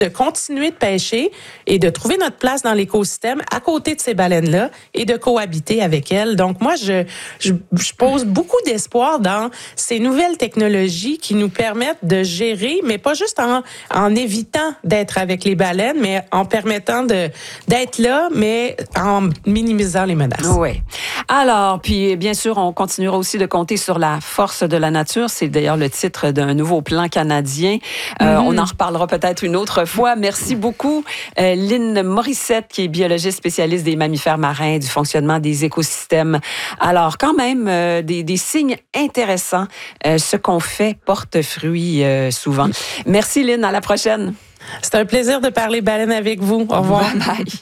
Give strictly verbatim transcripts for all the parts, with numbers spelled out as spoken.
de continuer de pêcher et de trouver notre place dans l'écosystème à côté de ces baleines-là et de cohabiter avec elles. Donc, moi, je, je, je pose beaucoup d'espoir dans ces nouvelles technologies qui nous permettent de gérer, mais pas juste en, en évitant d'être avec les baleines, mais en permettant de, d'être là, mais en minimisant les menaces. Oui. Alors, puis bien sûr, on continuera aussi de compter sur la force de la nature. C'est d'ailleurs le titre d'un nouveau plan canadien. Euh, mm-hmm. On en reparlera peut-être une autre fois. Merci beaucoup, euh, Lynn Morissette, qui est biologiste spécialiste des mammifères marins, du fonctionnement des écosystèmes. Alors, quand même, euh, des, des signes intéressants. Euh, ce qu'on fait porte fruit euh, souvent. Merci, Lynn. À la prochaine. C'est un plaisir de parler baleine avec vous. Au revoir. Bye bye.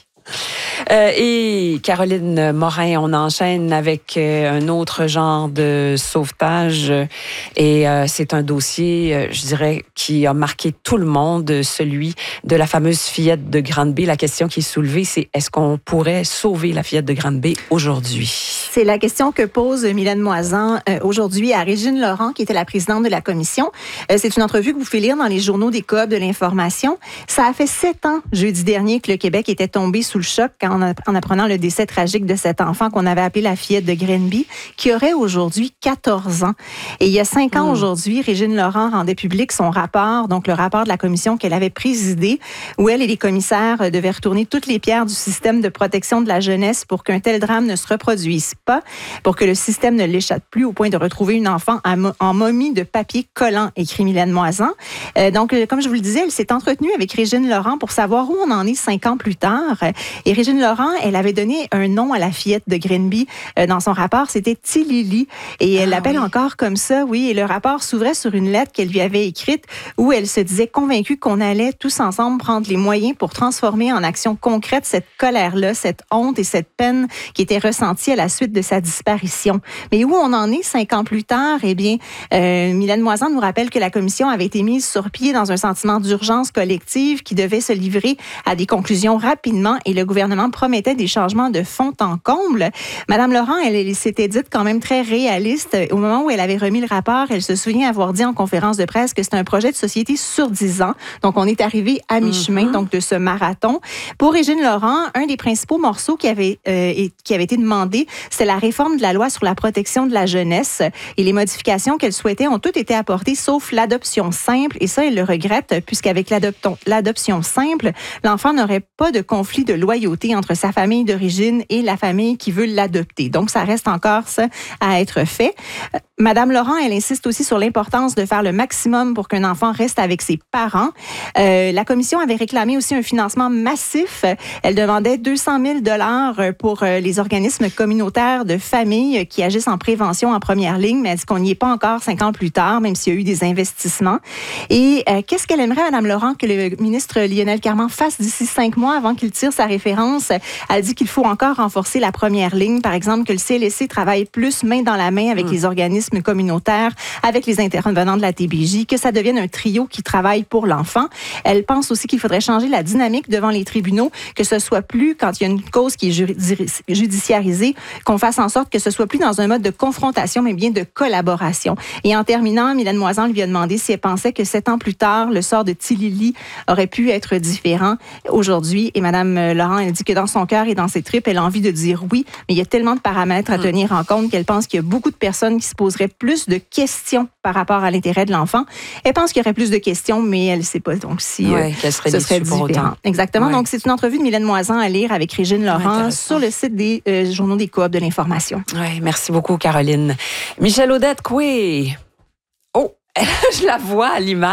Euh, et Caroline Morin, on enchaîne avec euh, un autre genre de sauvetage et euh, c'est un dossier, euh, je dirais, qui a marqué tout le monde, celui de la fameuse fillette de Granby. La question qui est soulevée, c'est est-ce qu'on pourrait sauver la fillette de Granby aujourd'hui? C'est la question que pose Mylène Moisan euh, aujourd'hui à Régine Laurent, qui était la présidente de la commission. Euh, c'est une entrevue que vous pouvez lire dans les journaux des Coop de l'information. Ça a fait sept ans, jeudi dernier, que le Québec était tombé sous le choc quand en, en apprenant le décès tragique de cet enfant qu'on avait appelé la fillette de Granby, qui aurait aujourd'hui quatorze ans. Et il y a cinq ans mmh. aujourd'hui, Régine Laurent rendait public son rapport, donc le rapport de la commission qu'elle avait présidé, où elle et les commissaires devaient retourner toutes les pierres du système de protection de la jeunesse pour qu'un tel drame ne se reproduise pas, pour que le système ne l'échappe plus au point de retrouver une enfant en momie de papier collant, écrit Mylène Moisan. Euh, donc, comme je vous le disais, elle s'est entretenue avec Régine Laurent pour savoir où on en est cinq ans plus tard. Et Régine Laurent, elle avait donné un nom à la fillette de Granby euh, dans son rapport, c'était Tilili. Et elle ah, l'appelle oui. encore comme ça, oui. Et le rapport s'ouvrait sur une lettre qu'elle lui avait écrite où elle se disait convaincue qu'on allait tous ensemble prendre les moyens pour transformer en action concrète cette colère-là, cette honte et cette peine qui était ressentie à la suite de sa disparition. Mais où on en est cinq ans plus tard? Eh bien, euh, Mylène Moisan nous rappelle que la commission avait été mise sur pied dans un sentiment d'urgence collective qui devait se livrer à des conclusions rapidement et le gouvernement promettait des changements de fond en comble. Madame Laurent, elle, elle s'était dite quand même très réaliste. Au moment où elle avait remis le rapport, elle se souvient avoir dit en conférence de presse que c'était un projet de société sur dix ans. Donc, on est arrivé à mi-chemin mm-hmm. donc de ce marathon. Pour Régine Laurent, un des principaux morceaux qui avait, euh, et, qui avait été demandé, c'est la réforme de la loi sur la protection de la jeunesse. Et les modifications qu'elle souhaitait ont toutes été apportées, sauf l'adoption simple. Et ça, elle le regrette, puisqu'avec l'adoption, l'adoption simple, l'enfant n'aurait pas de conflit de loyauté entre sa famille d'origine et la famille qui veut l'adopter. Donc, ça reste encore ça à être fait. Madame Laurent, elle insiste aussi sur l'importance de faire le maximum pour qu'un enfant reste avec ses parents. Euh, la commission avait réclamé aussi un financement massif. Elle demandait deux cent mille dollars pour les organismes communautaires de familles qui agissent en prévention en première ligne, mais elle dit qu'on n'y est pas encore cinq ans plus tard, même s'il y a eu des investissements. Et euh, qu'est-ce qu'elle aimerait, Madame Laurent, que le ministre Lionel Carman fasse d'ici cinq mois avant qu'il tire sa référence? Elle dit qu'il faut encore renforcer la première ligne. Par exemple, que le C L S C travaille plus main dans la main avec mmh. les organismes communautaires, avec les intervenants de la T B J, que ça devienne un trio qui travaille pour l'enfant. Elle pense aussi qu'il faudrait changer la dynamique devant les tribunaux, que ce soit plus, quand il y a une cause qui est judiciarisée, qu'on fasse en sorte que ce soit plus dans un mode de confrontation, mais bien de collaboration. Et en terminant, Mylène Moisan lui a demandé si elle pensait que sept ans plus tard, le sort de Tilili aurait pu être différent aujourd'hui. Et Madame Laurent, elle dit que dans son cœur et dans ses tripes, elle a envie de dire oui, mais il y a tellement de paramètres à tenir en compte qu'elle pense qu'il y a beaucoup de personnes qui se poseraient plus de questions par rapport à l'intérêt de l'enfant. Elle pense qu'il y aurait plus de questions, mais elle ne sait pas donc si ouais, euh, qu'elle serait ce serait différent. Autant. Exactement. Ouais. Donc, c'est une entrevue de Mylène Moisan à lire avec Régine Laurent sur le site des euh, journaux des Coop de l'information. Oui, merci beaucoup, Caroline. Michel Audette, oui. Oh, je la vois à l'image.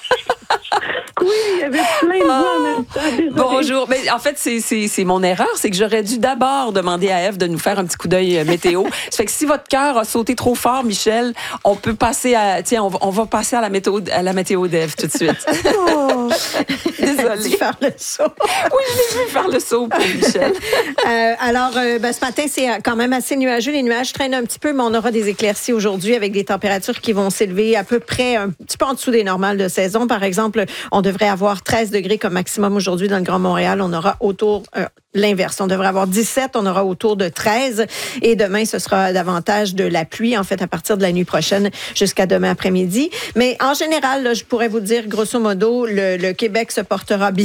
Oui, il y avait plein de voix en même temps. Désolée. Bonjour. Mais en fait, c'est, c'est, c'est mon erreur. C'est que j'aurais dû d'abord demander à Ève de nous faire un petit coup d'œil météo. Ça fait que si votre cœur a sauté trop fort, Michel, on peut passer à... Tiens, on va, on va passer à la météo, à la météo d'Ève tout de suite. Oh. Désolée. Dû faire le saut. Oui, je l'ai vu faire le saut pour Michel. euh, alors, euh, ben, ce matin, c'est quand même assez nuageux. Les nuages traînent un petit peu, mais on aura des éclaircies aujourd'hui avec des températures qui vont s'élever à peu près un petit peu en dessous des normales de saison. Par exemple, on devrait avoir treize degrés comme maximum aujourd'hui dans le Grand Montréal. Montréal, on aura autour euh, l'inverse. On devrait avoir dix-sept, on aura autour de treize. Et demain, ce sera davantage de la pluie, en fait, à partir de la nuit prochaine jusqu'à demain après-midi. Mais en général, là, je pourrais vous dire, grosso modo, le, le Québec se portera bien.